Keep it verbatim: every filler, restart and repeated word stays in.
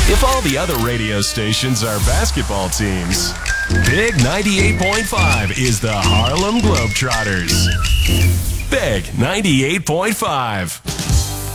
If all the other radio stations are basketball teams, Big ninety-eight point five is the Harlem Globetrotters. Big ninety-eight point five.